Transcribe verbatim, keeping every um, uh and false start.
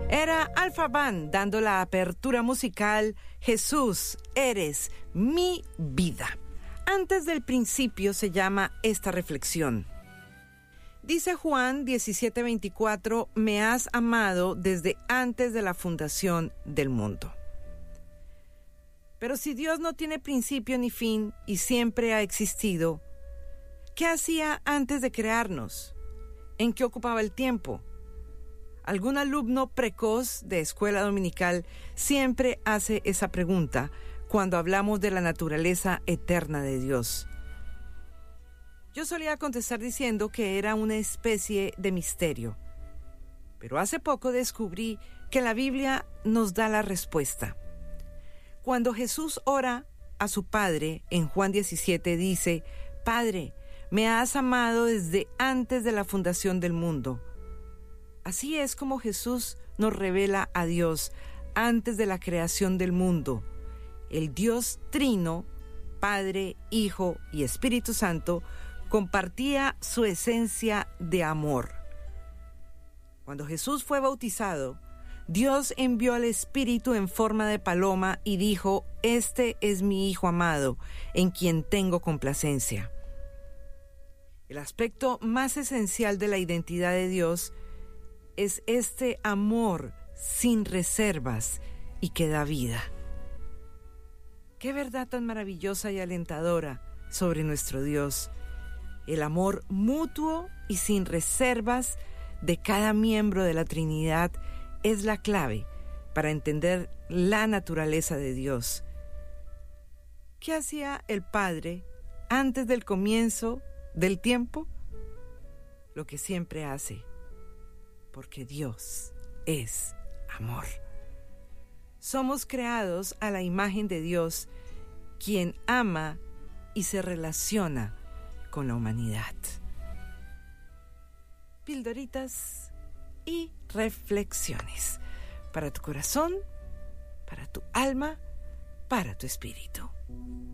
Era Alpha Band dando la apertura musical Jesús, eres mi vida. Antes del principio se llama esta reflexión. Dice Juan diecisiete veinticuatro, me has amado desde antes de la fundación del mundo. Pero si Dios no tiene principio ni fin y siempre ha existido, ¿qué hacía antes de crearnos? ¿En qué ocupaba el tiempo? Algún alumno precoz de escuela dominical siempre hace esa pregunta cuando hablamos de la naturaleza eterna de Dios. Yo solía contestar diciendo que era una especie de misterio, pero hace poco descubrí que la Biblia nos da la respuesta. Cuando Jesús ora a su Padre en Juan diecisiete dice, Padre, me has amado desde antes de la fundación del mundo. Así es como Jesús nos revela a Dios antes de la creación del mundo. El Dios Trino, Padre, Hijo y Espíritu Santo, compartía su esencia de amor. Cuando Jesús fue bautizado, Dios envió al Espíritu en forma de paloma y dijo, este es mi Hijo amado, en quien tengo complacencia. El aspecto más esencial de la identidad de Dios es este amor sin reservas y que da vida. Qué verdad tan maravillosa y alentadora sobre nuestro Dios. El amor mutuo y sin reservas de cada miembro de la Trinidad es la clave para entender la naturaleza de Dios. ¿Qué hacía el Padre antes del comienzo del tiempo? Lo que siempre hace, porque Dios es amor. Somos creados a la imagen de Dios, quien ama y se relaciona con la humanidad. Pildoritas y reflexiones para tu corazón, para tu alma, para tu espíritu.